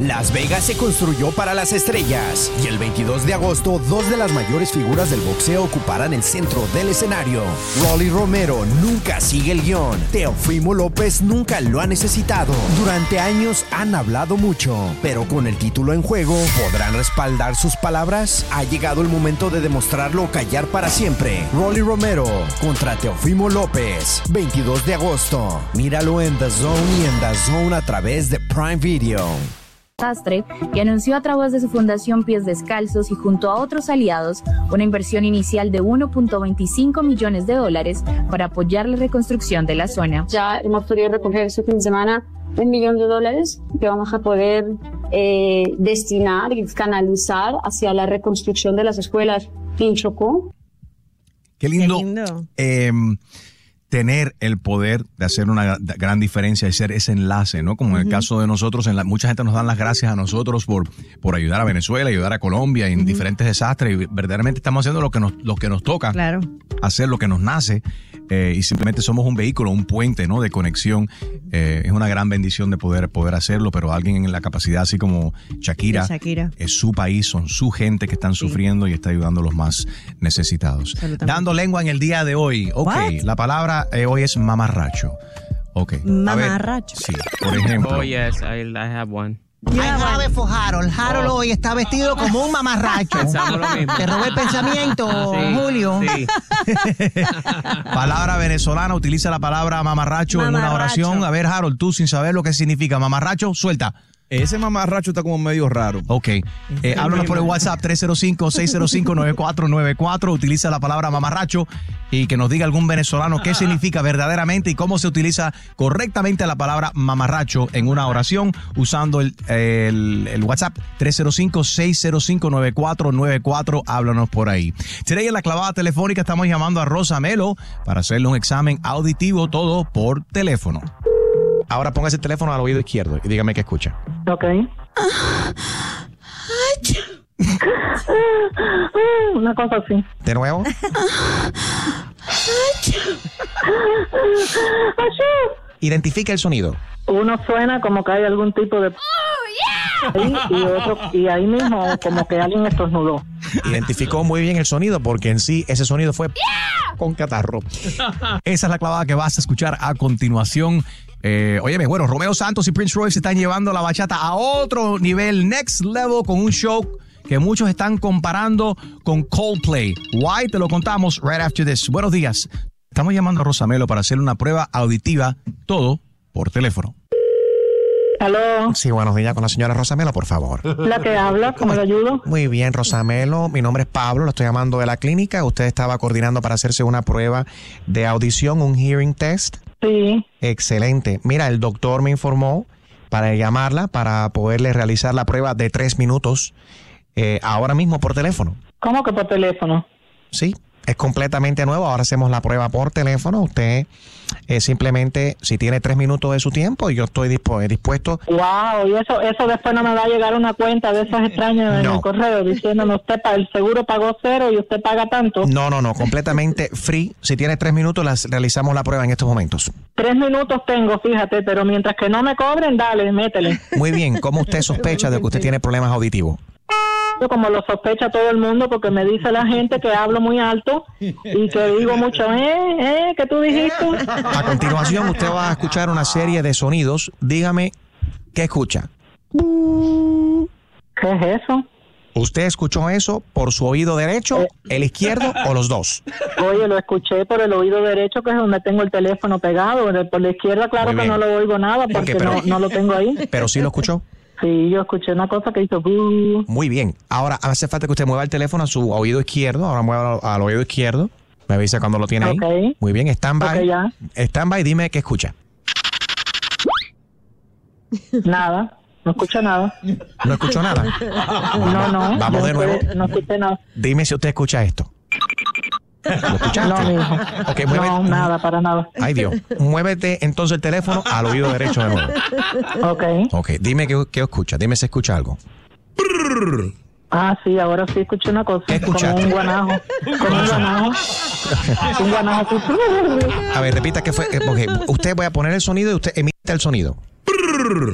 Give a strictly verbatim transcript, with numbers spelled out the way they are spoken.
Las Vegas se construyó para las estrellas y el veintidós de agosto dos de las mayores figuras del boxeo ocuparán el centro del escenario. Rolly Romero nunca sigue el guión. Teofimo López nunca lo ha necesitado. Durante años han hablado mucho, pero con el título en juego, ¿podrán respaldar sus palabras? Ha llegado el momento de demostrarlo o callar para siempre. Rolly Romero contra Teofimo López, veintidós de agosto. Míralo en The Zone y en The Zone a través de Prime Video. Sastre, que anunció a través de su fundación Pies Descalzos y junto a otros aliados una inversión inicial de uno punto veinticinco millones de dólares para apoyar la reconstrucción de la zona. Ya hemos podido recoger este fin de semana un millón de dólares que vamos a poder eh, destinar y canalizar hacia la reconstrucción de las escuelas en Chocó. Qué lindo, Qué lindo. Eh, tener el poder de hacer una gran diferencia y ser ese enlace, ¿no? Como en el uh-huh. caso de nosotros, en la, mucha gente nos da las gracias a nosotros por, por ayudar a Venezuela, ayudar a Colombia en uh-huh. diferentes desastres, y verdaderamente estamos haciendo lo que nos, lo que nos toca, claro. hacer lo que nos nace, eh, y simplemente somos un vehículo, un puente, ¿no? De conexión. Eh, es una gran bendición de poder, poder hacerlo, pero alguien en la capacidad así como Shakira, Shakira. es su país, son su gente que están sí. sufriendo y está ayudando a los más necesitados. Dando lengua en el día de hoy. Ok, What? La palabra eh, hoy es mamarracho. Ok. Mamarracho. Sí, por ejemplo. Oh, yes, I, I have one. I have it for Harold. Harold oh. hoy está vestido como un mamarracho. Pensamos lo mismo. Te robó el pensamiento, sí, Julio. Sí. Palabra venezolana, utiliza la palabra mamarracho, mamarracho en una oración. A ver, Harold, tú sin saber lo que significa mamarracho, suelta. Ese mamarracho está como medio raro. Ok. Eh, háblanos por el WhatsApp tres cero cinco, seis cero cinco, nueve cuatro nueve cuatro. Utiliza la palabra mamarracho y que nos diga algún venezolano qué significa verdaderamente y cómo se utiliza correctamente la palabra mamarracho en una oración usando el, el, el WhatsApp tres cero cinco, seis cero cinco, nueve cuatro nueve cuatro. Háblanos por ahí. Today en la clavada telefónica estamos llamando a Rosa Melo para hacerle un examen auditivo, todo por teléfono. Ahora póngase el teléfono al oído izquierdo y dígame qué escucha. Ok. Una cosa así. ¿De nuevo? Identifica el sonido. Uno suena como que hay algún tipo de... Ahí, y otro y ahí mismo como que alguien estornudó. Identificó muy bien el sonido porque en sí ese sonido fue con catarro. Esa es la clavada que vas a escuchar a continuación. Eh, óyeme, bueno, Romeo Santos y Prince Royce están llevando la bachata a otro nivel, next level, con un show que muchos están comparando con Coldplay. Why? Te lo contamos right after this. Buenos días. Estamos llamando a Rosa Melo para hacer una prueba auditiva, todo por teléfono. ¿Aló? Sí, buenos días, con la señora Rosa Melo, por favor. La que habla, ¿cómo le ayudo? Muy bien, Rosa Melo, mi nombre es Pablo, lo estoy llamando de la clínica. Usted estaba coordinando para hacerse una prueba de audición, un hearing test. Sí. Excelente. Mira, el doctor me informó para llamarla, para poderle realizar la prueba de tres minutos eh, ahora mismo por teléfono. ¿Cómo que por teléfono? Sí. Es completamente nuevo, ahora hacemos la prueba por teléfono. Usted eh, simplemente, si tiene tres minutos de su tiempo, yo estoy dispu- dispuesto. Wow, y eso eso después no me va a llegar una cuenta de esas extrañas no. en el correo diciéndome usted pa- el seguro pagó cero y usted paga tanto. No, no, no, completamente free. Si tiene tres minutos, las realizamos la prueba en estos momentos. Tres minutos tengo, fíjate, pero mientras que no me cobren, dale, métele. Muy bien, ¿cómo usted sospecha de que usted tiene problemas auditivos? Como lo sospecha todo el mundo, porque me dice la gente que hablo muy alto y que digo mucho, eh, eh, ¿qué tú dijiste? A continuación, usted va a escuchar una serie de sonidos. Dígame, ¿qué escucha? ¿Qué es eso? ¿Usted escuchó eso por su oído derecho, eh. el izquierdo o los dos? Oye, lo escuché por el oído derecho, que es donde tengo el teléfono pegado. Por la izquierda, claro que no lo oigo nada, porque okay, pero, no, no lo tengo ahí. ¿Pero sí lo escuchó? Sí, yo escuché una cosa que hizo... Buh. Muy bien. Ahora hace falta que usted mueva el teléfono a su oído izquierdo. Ahora mueva al oído izquierdo. Me avisa cuando lo tiene okay. ahí. Muy bien. Stand by. Okay, ya. Stand by. Dime qué escucha. Nada. No escucho nada. ¿No escuchó nada? No, no. Vamos no de nuevo. Escuché, no escuché nada. Dime si usted escucha esto. ¿Lo escuchaste? No, mijo. Okay, mueve... No, nada, para nada. Ay, Dios. Muévete entonces el teléfono al oído derecho de nuevo. Ok. Ok, dime qué, qué escucha. Dime si escucha algo. Ah, sí, ahora sí escuché una cosa. ¿Qué escuchaste? Como un guanajo. Como un guanajo. Un guanajo. A ver, repita qué fue. Okay, usted voy a poner el sonido y usted emite el sonido.